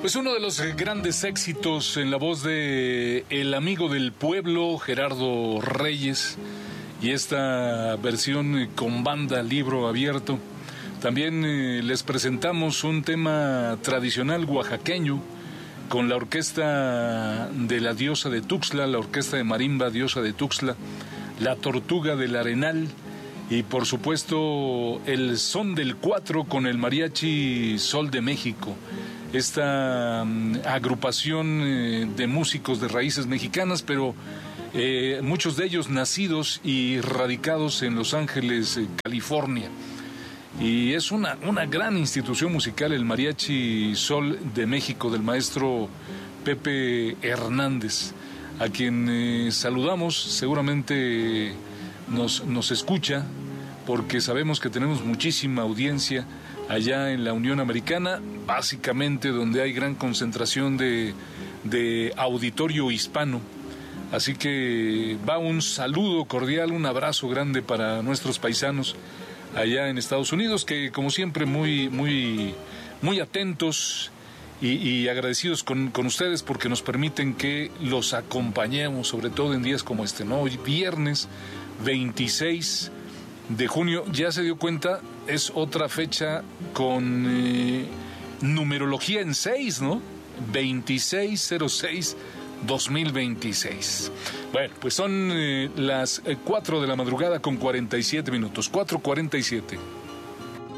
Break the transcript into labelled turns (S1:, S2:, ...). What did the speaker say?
S1: Pues uno de los grandes éxitos en la voz de el amigo del pueblo, Gerardo Reyes, y esta versión con banda libro abierto. También les presentamos un tema tradicional oaxaqueño con la orquesta de la diosa de Tuxtla, la orquesta de marimba diosa de Tuxtla, la Tortuga del Arenal, y por supuesto el Son del Cuatro con el Mariachi Sol de México, esta agrupación de músicos de raíces mexicanas, pero muchos de ellos nacidos y radicados en Los Ángeles, California. Y es una gran institución musical, el Mariachi Sol de México, del maestro Pepe Hernández, a quien saludamos. Seguramente nos escucha, porque sabemos que tenemos muchísima audiencia allá en la Unión Americana, básicamente donde hay gran concentración de auditorio hispano. Así que va un saludo cordial, un abrazo grande para nuestros paisanos allá en Estados Unidos, que como siempre muy atentos y agradecidos con ustedes, porque nos permiten que los acompañemos, sobre todo en días como este, ¿no? Hoy viernes 26 de junio, ya se dio cuenta, es otra fecha con numerología en 6, ¿no? 2606-2026. Bueno, pues son las 4 de la madrugada con 47 minutos, 4:47.